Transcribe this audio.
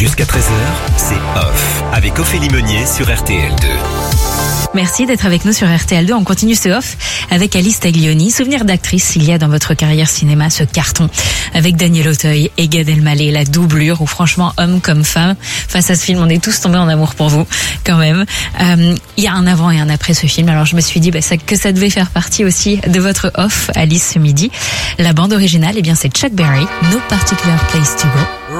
Jusqu'à 13h, c'est Off, avec Ophélie Meunier sur RTL2. Merci d'être avec nous sur RTL2. On continue ce Off avec Alice Taglioni. Souvenir d'actrice, il y a dans votre carrière cinéma ce carton avec Daniel Auteuil et Gad Elmaleh, la doublure où franchement, homme comme femme, face à ce film, on est tous tombés en amour pour vous quand même. Il y a un avant et un après ce film. Alors je me suis dit que ça devait faire partie aussi de votre Off, Alice, ce midi. La bande originale, c'est Chuck Berry, No Particular Place to Go.